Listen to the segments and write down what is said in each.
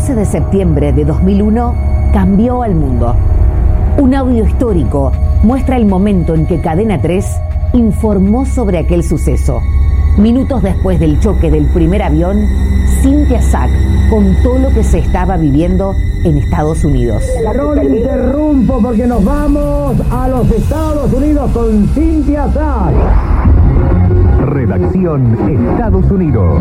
11 de septiembre de 2001 cambió al mundo. Un audio histórico muestra el momento en que Cadena 3 informó sobre aquel suceso. Minutos después del choque del primer avión, Cynthia Sack contó lo que se estaba viviendo en Estados Unidos. No le interrumpo porque nos vamos a los Estados Unidos con Cynthia Sack. Redacción Estados Unidos.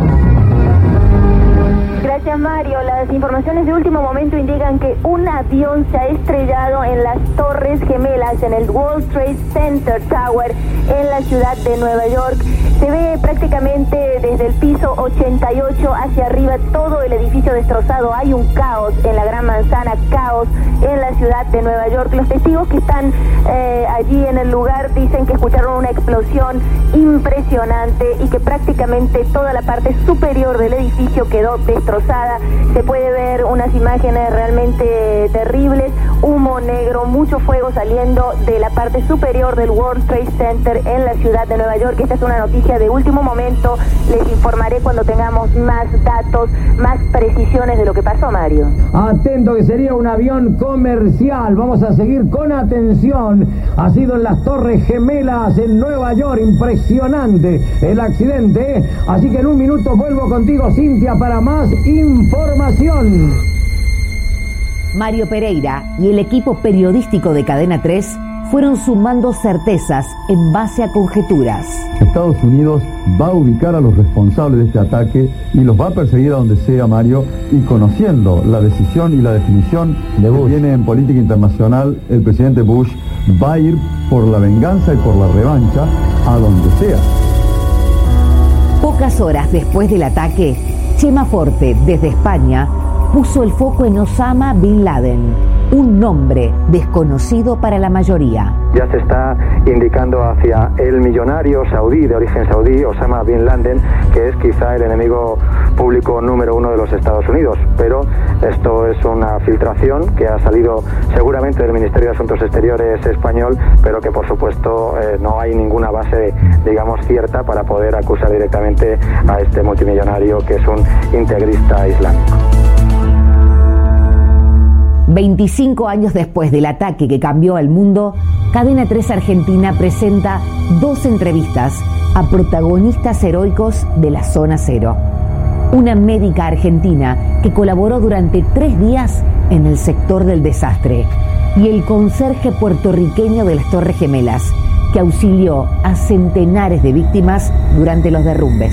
Gracias, Mario. Las informaciones de último momento indican que un avión se ha estrellado en las Torres Gemelas, en el World Trade Center Tower, en la ciudad de Nueva York. Se ve prácticamente desde el piso 88 hacia arriba todo el edificio destrozado. Hay un caos en la Gran Manzana, caos en la ciudad de Nueva York. Los testigos que están allí en el lugar dicen que escucharon una explosión impresionante y que prácticamente toda la parte superior del edificio quedó destrozada. Se puede ver unas imágenes realmente terribles, humo negro, mucho fuego saliendo de la parte superior del World Trade Center en la ciudad de Nueva York. Esta es una noticia de último momento. Les informaré cuando tengamos más datos, más precisiones de lo que pasó, Mario. Atento, que sería un avión comercial. Vamos a seguir con atención. Ha sido en las Torres Gemelas en Nueva York. Impresionante el accidente. Así que en un minuto vuelvo contigo, Cynthia, para más información. Mario Pereira y el equipo periodístico de Cadena 3 fueron sumando certezas en base a conjeturas. Estados Unidos va a ubicar a los responsables de este ataque y los va a perseguir a donde sea, Mario, y conociendo la decisión y la definición que viene en política internacional, el presidente Bush va a ir por la venganza y por la revancha a donde sea. Pocas horas después del ataque, Chema Forte, desde España, puso el foco en Osama Bin Laden, un nombre desconocido para la mayoría. Ya se está indicando hacia el millonario saudí, de origen saudí, Osama Bin Laden, que es quizá el enemigo público número uno de los Estados Unidos. Pero esto es una filtración que ha salido seguramente del Ministerio de Asuntos Exteriores español, pero que por supuesto no hay ninguna base, digamos, cierta para poder acusar directamente a este multimillonario que es un integrista islámico. 25 años después del ataque que cambió al mundo, Cadena 3 Argentina presenta 2 entrevistas a protagonistas heroicos de la Zona Cero. Una médica argentina que colaboró durante 3 días en el sector del desastre y el conserje puertorriqueño de las Torres Gemelas, que auxilió a centenares de víctimas durante los derrumbes.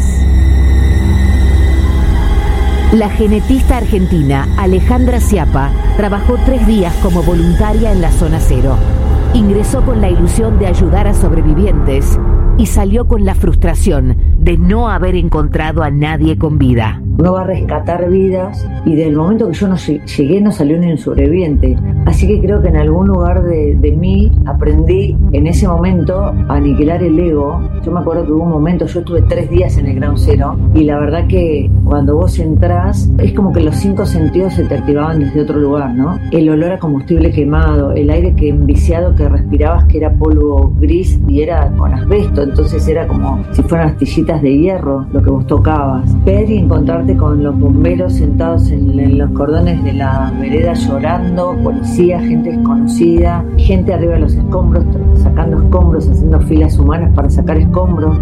La genetista argentina Alejandra Schiappa trabajó 3 días como voluntaria en la Zona Cero. Ingresó con la ilusión de ayudar a sobrevivientes y salió con la frustración de no haber encontrado a nadie con vida. Uno va a rescatar vidas y del momento que yo no llegué no salió ni un sobreviviente. Así que creo que en algún lugar de mí aprendí en ese momento a aniquilar el ego. Yo me acuerdo que hubo un momento, yo estuve 3 días en el Ground Zero y la verdad que cuando vos entrás es como que los 5 sentidos se te activaban desde otro lugar, ¿no? El olor a combustible quemado, el aire que enviciado que respirabas, que era polvo gris y era con asbesto, entonces era como si fueran astillitas de hierro lo que vos tocabas. Ver y encontrarte con los bomberos sentados en los cordones de la vereda llorando, policía, gente desconocida, gente arriba de los escombros, sacando escombros, haciendo filas humanas para sacar escombros.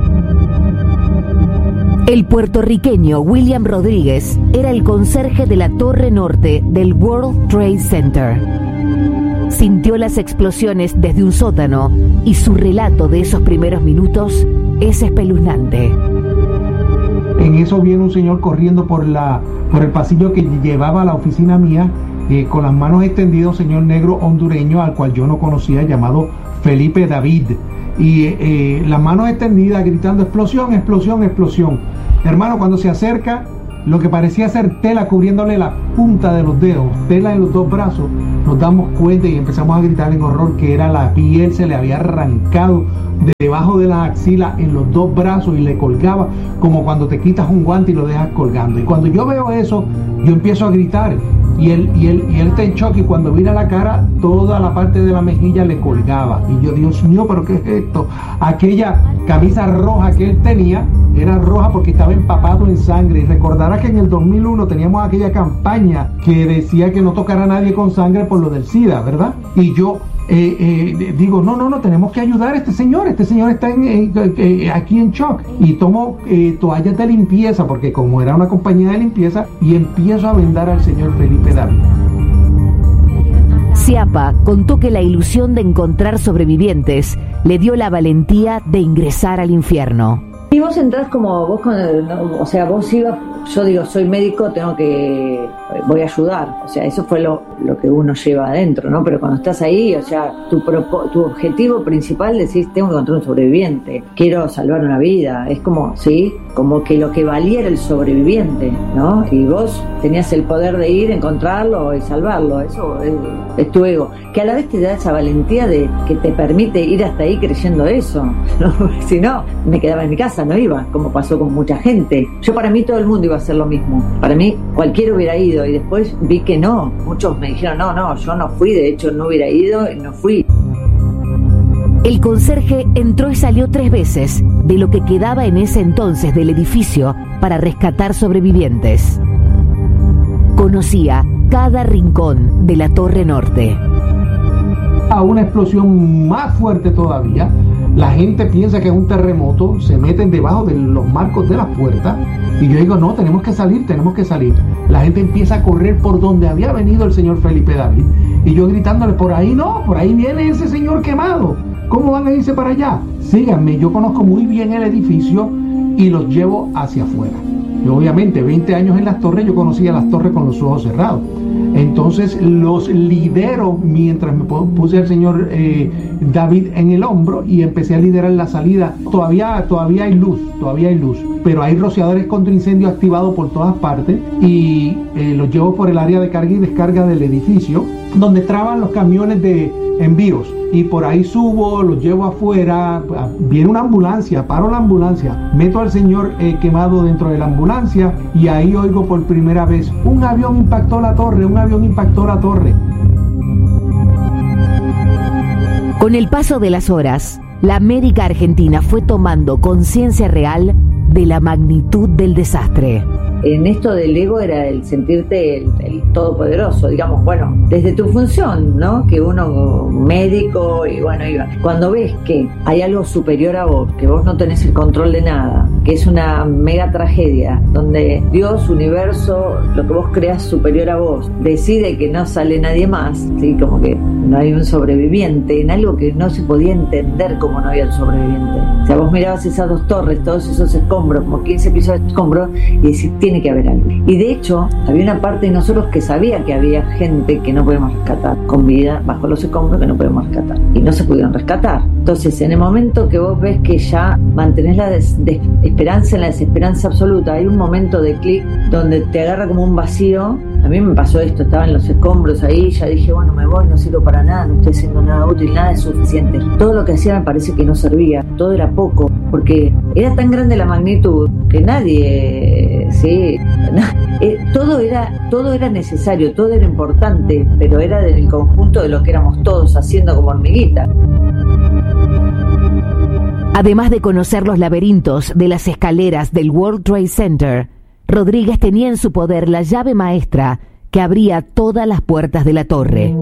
El puertorriqueño William Rodríguez era el conserje de la Torre Norte del World Trade Center. Sintió las explosiones desde un sótano y su relato de esos primeros minutos es espeluznante. En eso viene un señor corriendo por el pasillo que llevaba a la oficina mía, con las manos extendidas, un señor negro hondureño al cual yo no conocía, llamado Felipe David, y las manos extendidas gritando explosión, explosión, explosión. Hermano, cuando se acerca, lo que parecía ser tela cubriéndole la punta de los dedos, tela en los 2 brazos, nos damos cuenta y empezamos a gritar en horror que era la piel, se le había arrancado de debajo de las axilas en los 2 brazos y le colgaba como cuando te quitas un guante y lo dejas colgando. Y cuando yo veo eso, yo empiezo a gritar y él está en shock, y cuando mira la cara, toda la parte de la mejilla le colgaba. Y yo, Dios mío, ¿pero qué es esto? Aquella camisa roja que él tenía era roja porque estaba empapado en sangre. Y recordará que en el 2001 teníamos aquella campaña que decía que no tocara a nadie con sangre por lo del SIDA, ¿verdad? Y yo digo, no, tenemos que ayudar a este señor está aquí en shock. Y tomo toallas de limpieza, porque como era una compañía de limpieza, y empiezo a vendar al señor Felipe David. Schiappa contó que la ilusión de encontrar sobrevivientes le dio la valentía de ingresar al infierno. Y vos entrás como vos, o sea, vos ibas, yo digo, soy médico, voy a ayudar, o sea, eso fue lo que uno lleva adentro, ¿no? Pero cuando estás ahí, o sea, tu objetivo principal, decís, tengo que encontrar un sobreviviente, quiero salvar una vida, es como, ¿sí? Como que lo que valía era el sobreviviente, ¿no? Y vos tenías el poder de ir, encontrarlo y salvarlo, eso es tu ego, que a la vez te da esa valentía de que te permite ir hasta ahí creyendo eso, ¿no? Si no, me quedaba en mi casa, no iba, como pasó con mucha gente. Para mí todo el mundo iba a hacer lo mismo, para mí cualquiera hubiera ido, y después vi que no, muchos me dijeron, no, yo no fui, de hecho no hubiera ido, no fui. El conserje entró y salió 3 veces de lo que quedaba en ese entonces del edificio para rescatar sobrevivientes. Conocía cada rincón de la Torre Norte. A una explosión más fuerte todavía, la gente piensa que es un terremoto, se meten debajo de los marcos de las puertas, y yo digo, no, tenemos que salir. La gente empieza a correr por donde había venido el señor Felipe David, y yo gritándole, por ahí no, por ahí viene ese señor quemado, ¿cómo van a irse para allá? Síganme, yo conozco muy bien el edificio y los llevo hacia afuera. Yo, obviamente, 20 años en las torres, yo conocía las torres con los ojos cerrados. Entonces los lidero mientras me puse al señor David en el hombro y empecé a liderar la salida. Todavía hay luz, pero hay rociadores contra incendio activados por todas partes, y los llevo por el área de carga y descarga del edificio, donde traban los camiones de envíos, y por ahí subo, los llevo afuera. Viene una ambulancia, paro la ambulancia, meto al señor quemado dentro de la ambulancia, y ahí oigo por primera vez, un avión impactó la torre. Con el paso de las horas, la médica argentina fue tomando conciencia real de la magnitud del desastre. En esto del ego era el sentirte el todopoderoso, digamos, bueno, desde tu función, ¿no? Que uno médico, y bueno, iba. Cuando ves que hay algo superior a vos, que vos no tenés el control de nada, que es una mega tragedia, donde Dios, universo, lo que vos creas superior a vos, decide que no sale nadie más, ¿sí? Como que no hay un sobreviviente, en algo que no se podía entender cómo no había un sobreviviente. O sea, vos mirabas esas 2 torres, todos esos escombros, como 15 pisos de escombros, y decís, tiene que haber algo. Y de hecho, había una parte de nosotros que sabía que había gente que no podemos rescatar, con vida bajo los escombros, que no podemos rescatar, y no se pudieron rescatar. Entonces, en el momento que vos ves que ya mantenés la esperanza en la desesperanza absoluta, hay un momento de clic donde te agarra como un vacío. A mí me pasó esto, estaba en los escombros ahí, ya dije, bueno, me voy, no sirvo para nada, no estoy haciendo nada útil, nada es suficiente. Todo lo que hacía me parece que no servía, todo era poco, porque era tan grande la magnitud que nadie, todo era necesario, todo era importante, pero era del conjunto de lo que éramos todos haciendo como hormiguita. Además de conocer los laberintos de las escaleras del World Trade Center, Rodríguez tenía en su poder la llave maestra que abría todas las puertas de la torre.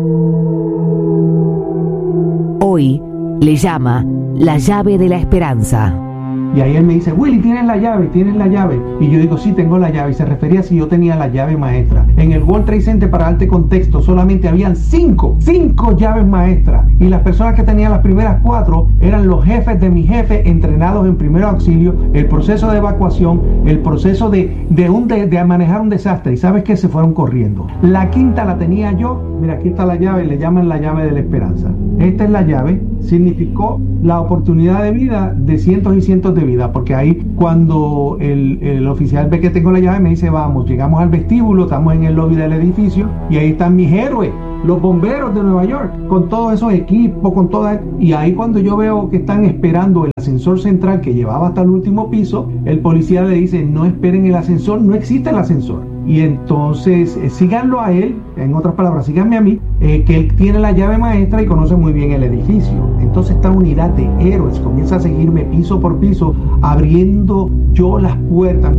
Hoy le llama la llave de la esperanza. Y ahí él me dice, Willy, ¿tienes la llave? Y yo digo, sí, tengo la llave. Y se refería a si yo tenía la llave maestra. En el World Trade Center, para darte contexto, solamente habían 5 llaves maestras. Y las personas que tenían las primeras 4 eran los jefes de mi jefe, entrenados en primer auxilio, el proceso de evacuación, el proceso de manejar un desastre. Y ¿sabes qué? Se fueron corriendo. La 5ª la tenía yo. Mira, aquí está la llave, le llaman la llave de la esperanza. Esta es la llave. Significó la oportunidad de vida de cientos y cientos de vidas, porque ahí cuando el oficial ve que tengo la llave me dice, vamos, llegamos al vestíbulo, estamos en el lobby del edificio, y ahí están mis héroes, los bomberos de Nueva York, con todos esos equipos, y ahí cuando yo veo que están esperando el ascensor central que llevaba hasta el último piso, el policía le dice, no esperen el ascensor, no existe el ascensor. Y entonces síganlo a él, en otras palabras, síganme a mí, que él tiene la llave maestra y conoce muy bien el edificio. Entonces esta unidad de héroes comienza a seguirme piso por piso, abriendo yo las puertas.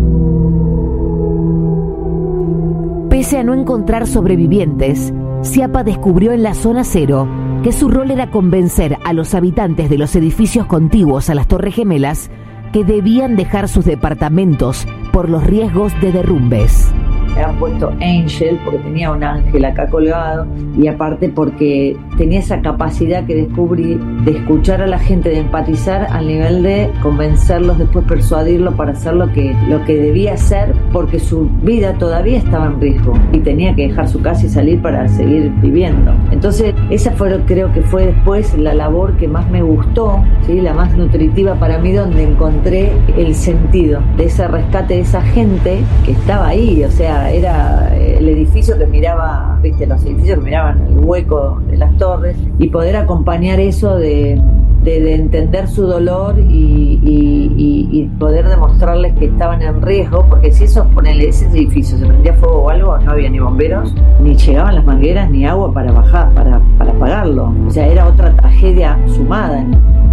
Pese a no encontrar sobrevivientes, Sciappa descubrió en la zona cero que su rol era convencer a los habitantes de los edificios contiguos a las Torres Gemelas que debían dejar sus departamentos por los riesgos de derrumbes. Me han puesto Angel porque tenía un ángel acá colgado y aparte porque tenía esa capacidad que descubrí de escuchar a la gente, de empatizar al nivel de convencerlos, después persuadirlos para hacer lo que debía hacer, porque su vida todavía estaba en riesgo y tenía que dejar su casa y salir para seguir viviendo. Entonces esa creo que fue después la labor que más me gustó, ¿sí? La más nutritiva para mí, donde encontré el sentido de ese rescate de esa gente que estaba ahí. O sea, era el edificio que miraba, viste, los edificios que miraban el hueco de las torres, y poder acompañar eso de entender su dolor y poder demostrarles que estaban en riesgo, porque si ese edificio se prendía fuego o algo, no había ni bomberos, ni llegaban las mangueras, ni agua para bajar, para apagarlo. O sea, era otra tragedia sumada.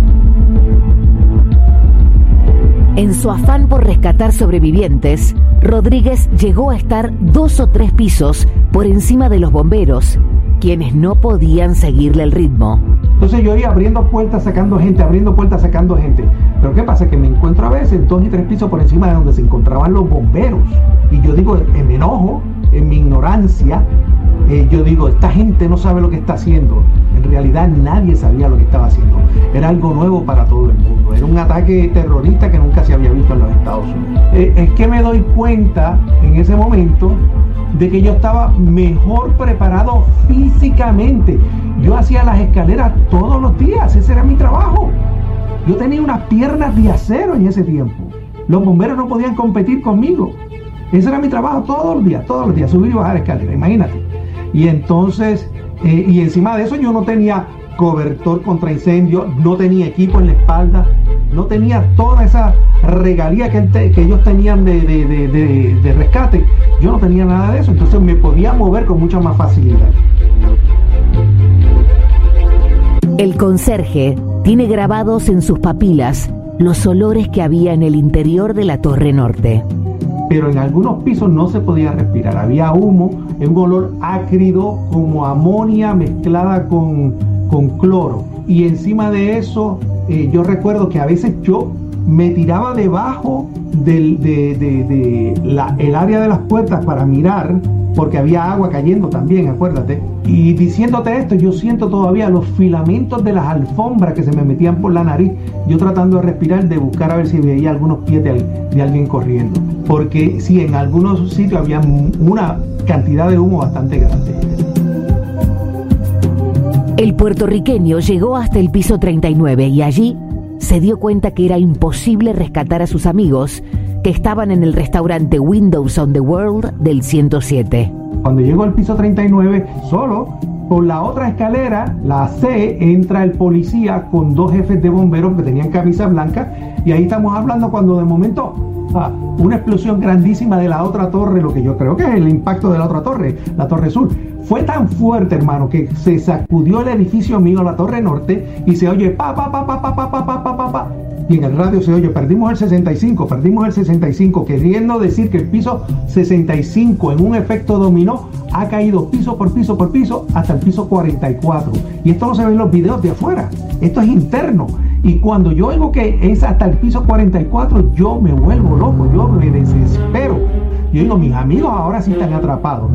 En su afán por rescatar sobrevivientes, Rodríguez llegó a estar 2 o 3 pisos por encima de los bomberos, quienes no podían seguirle el ritmo. Entonces yo iba abriendo puertas, sacando gente, abriendo puertas, sacando gente. Pero ¿qué pasa? Que me encuentro a veces 2 y 3 pisos por encima de donde se encontraban los bomberos. Y yo digo, en mi enojo, en mi ignorancia, yo digo, esta gente no sabe lo que está haciendo. En realidad nadie sabía lo que estaba haciendo. Era algo nuevo para todo el mundo. Era un ataque terrorista que nunca se había visto en los Estados Unidos. Es que me doy cuenta en ese momento de que yo estaba mejor preparado físicamente. Yo hacía las escaleras todos los días, ese era mi trabajo. Yo tenía unas piernas de acero en ese tiempo. Los bomberos no podían competir conmigo. Ese era mi trabajo todos los días, subir y bajar escaleras, imagínate. Y entonces, y encima de eso yo no tenía cobertor contra incendio, no tenía equipo en la espalda, no tenía toda esa regalía que ellos tenían de rescate. Yo no tenía nada de eso, entonces me podía mover con mucha más facilidad. El conserje tiene grabados en sus papilas los olores que había en el interior de la Torre Norte. Pero en algunos pisos no se podía respirar, había humo, un olor ácido como amonia mezclada con cloro. Y encima de eso, yo recuerdo que a veces yo me tiraba debajo del el área de las puertas para mirar, porque había agua cayendo también, acuérdate. Y diciéndote esto, yo siento todavía los filamentos de las alfombras que se me metían por la nariz, yo tratando de respirar, de buscar a ver si veía algunos pies de alguien corriendo. Porque sí, en algunos sitios había una cantidad de humo bastante grande. El puertorriqueño llegó hasta el piso 39 y allí se dio cuenta que era imposible rescatar a sus amigos que estaban en el restaurante Windows on the World del 107. Cuando llego al piso 39, solo, por la otra escalera, la C, entra el policía con 2 jefes de bomberos que tenían camisa blanca, y ahí estamos hablando cuando de momento una explosión grandísima de la otra torre, lo que yo creo que es el impacto de la otra torre, la Torre Sur, fue tan fuerte, hermano, que se sacudió el edificio mío, la Torre Norte, y se oye pa. Y en el radio se oye, perdimos el 65, queriendo decir que el piso 65 en un efecto dominó ha caído piso por piso hasta el piso 44. Y esto no se ve en los videos de afuera, esto es interno. Y cuando yo oigo que es hasta el piso 44, yo me vuelvo loco, yo me desespero. Yo digo, mis amigos ahora sí están atrapados.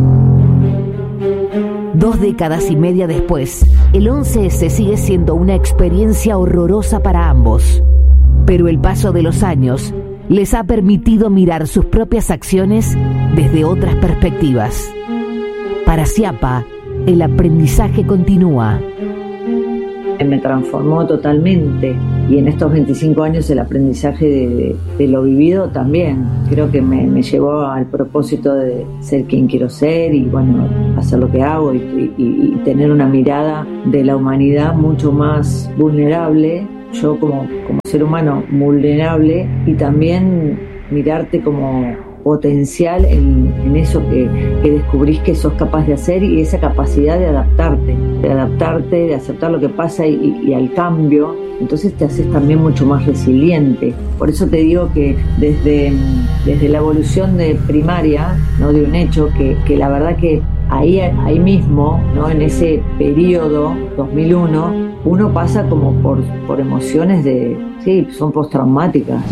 2 décadas y media después, el 11S sigue siendo una experiencia horrorosa para ambos. Pero el paso de los años les ha permitido mirar sus propias acciones desde otras perspectivas. Para Sciappa, el aprendizaje continúa. Me transformó totalmente, y en estos 25 años el aprendizaje de lo vivido también creo que me llevó al propósito de ser quien quiero ser y bueno, hacer lo que hago y tener una mirada de la humanidad mucho más vulnerable, yo como ser humano vulnerable, y también mirarte como potencial en eso que descubrís que sos capaz de hacer, y esa capacidad de adaptarte, de aceptar lo que pasa y al cambio. Entonces te haces también mucho más resiliente. Por eso te digo que desde la evolución de primaria, ¿no?, de un hecho que la verdad que ahí mismo, ¿no?, en ese periodo 2001, uno pasa como por emociones son postraumáticas.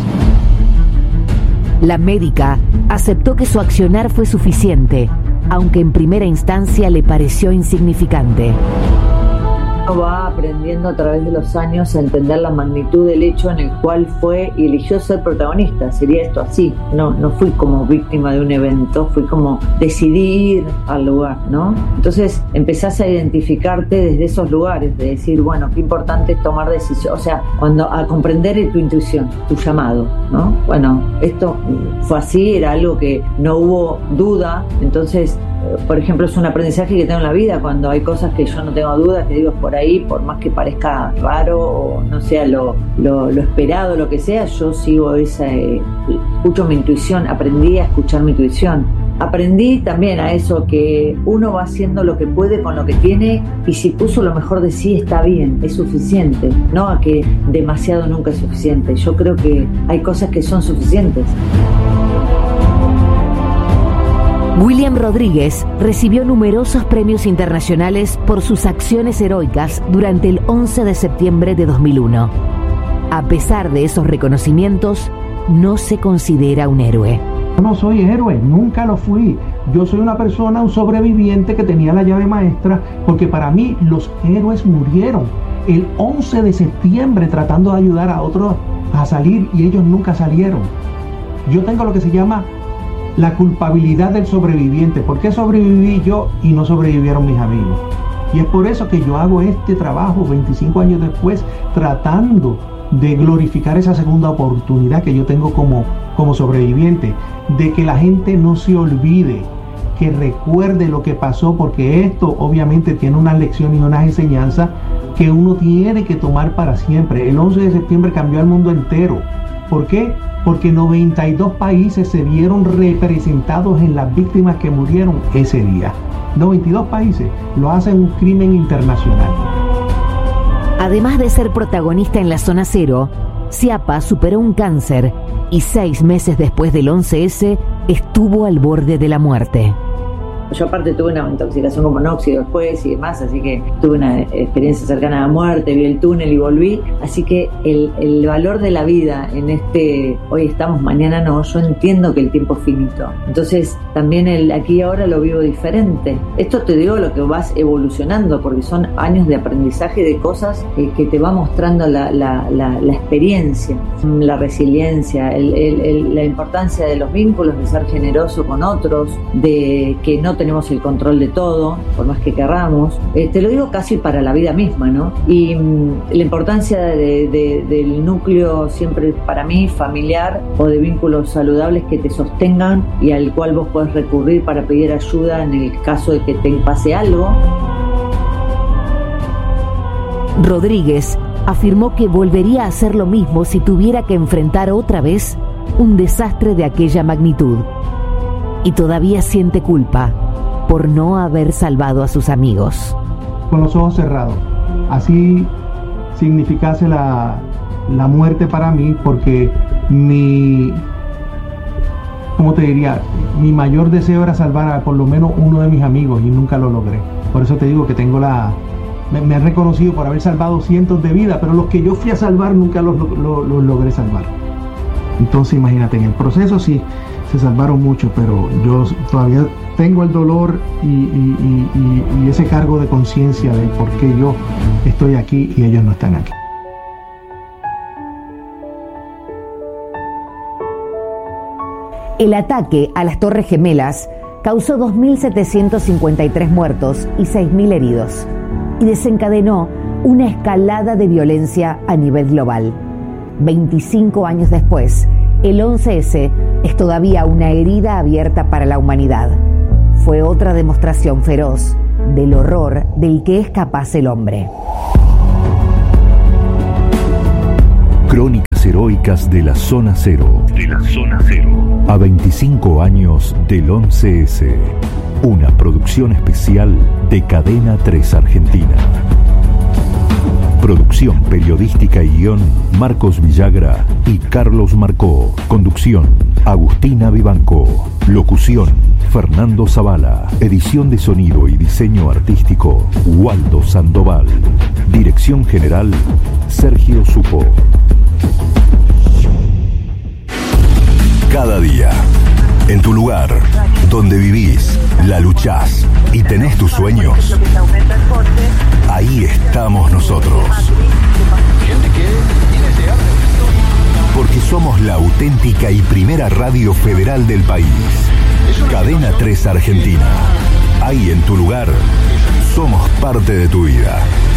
La médica aceptó que su accionar fue suficiente, aunque en primera instancia le pareció insignificante. Uno va aprendiendo a través de los años a entender la magnitud del hecho en el cual fue y eligió ser protagonista. Sería esto así. No fui como víctima de un evento, fui como decidí ir al lugar, ¿no? Entonces empezás a identificarte desde esos lugares, de decir, bueno, qué importante es tomar decisiones, o sea, a comprender tu intuición, tu llamado, ¿no? Bueno, esto fue así, era algo que no hubo duda. Entonces, por ejemplo, es un aprendizaje que tengo en la vida, cuando hay cosas que yo no tengo dudas, que digo, es por ahí, por más que parezca raro o no sea lo esperado, lo que sea, yo sigo escucho mi intuición, aprendí a escuchar mi intuición. Aprendí también a eso, que uno va haciendo lo que puede con lo que tiene, y si puso lo mejor de sí está bien, es suficiente, no a que demasiado nunca es suficiente. Yo creo que hay cosas que son suficientes. William Rodríguez recibió numerosos premios internacionales por sus acciones heroicas durante el 11 de septiembre de 2001. A pesar de esos reconocimientos, no se considera un héroe. Yo no soy héroe, nunca lo fui. Yo soy una persona, un sobreviviente que tenía la llave maestra, porque para mí los héroes murieron el 11 de septiembre tratando de ayudar a otros a salir, y ellos nunca salieron. Yo tengo lo que se llama la culpabilidad del sobreviviente. ¿Por qué sobreviví yo y no sobrevivieron mis amigos? Y es por eso que yo hago este trabajo 25 años después, tratando de glorificar esa segunda oportunidad que yo tengo como sobreviviente, de que la gente no se olvide, que recuerde lo que pasó, porque esto obviamente tiene unas lecciones y unas enseñanzas que uno tiene que tomar para siempre. El 11 de septiembre cambió al mundo entero. ¿Por qué? Porque 92 países se vieron representados en las víctimas que murieron ese día. 92 países lo hacen un crimen internacional. Además de ser protagonista en la Zona Cero, Sciappa superó un cáncer y 6 meses después del 11S estuvo al borde de la muerte. Yo aparte tuve una intoxicación con monóxido después y demás, así que tuve una experiencia cercana a la muerte, vi el túnel y volví. Así que el valor de la vida en hoy estamos, mañana no, yo entiendo que el tiempo es finito. Entonces también el aquí y ahora lo vivo diferente. Esto te digo lo que vas evolucionando, porque son años de aprendizaje de cosas que te va mostrando la experiencia, la resiliencia, la importancia de los vínculos, de ser generoso con otros, de que no tenemos el control de todo, por más que querramos. Te lo digo casi para la vida misma, ¿no? Y la importancia del núcleo siempre para mí familiar, o de vínculos saludables que te sostengan y al cual vos podés recurrir para pedir ayuda en el caso de que te pase algo. Rodríguez afirmó que volvería a hacer lo mismo si tuviera que enfrentar otra vez un desastre de aquella magnitud. Y todavía siente culpa por no haber salvado a sus amigos. Con los ojos cerrados. Así significase la muerte para mí, porque ¿cómo te diría? Mi mayor deseo era salvar a por lo menos uno de mis amigos, y nunca lo logré. Por eso te digo que tengo me he reconocido por haber salvado cientos de vidas, pero los que yo fui a salvar nunca los logré salvar. Entonces imagínate, en el proceso sí se salvaron muchos, pero yo todavía tengo el dolor y ese cargo de conciencia de por qué yo estoy aquí y ellos no están aquí. El ataque a las Torres Gemelas causó 2.753 muertos y 6.000 heridos, y desencadenó una escalada de violencia a nivel global. 25 años después, el 11S es todavía una herida abierta para la humanidad. Fue otra demostración feroz del horror del que es capaz el hombre. Crónicas heroicas de la Zona Cero. A 25 años del 11S. Una producción especial de Cadena 3 Argentina. Producción periodística y guión, Marcos Villagra y Carlos Marcó. Conducción, Agustina Vivanco. Locución, Fernando Zavala. Edición de sonido y diseño artístico, Waldo Sandoval. Dirección general, Sergio Supo. Cada día, en tu lugar, donde vivís, la luchás y tenés tus sueños, ahí estamos nosotros. Porque somos la auténtica y primera radio federal del país. Cadena 3 Argentina. Ahí en tu lugar, somos parte de tu vida.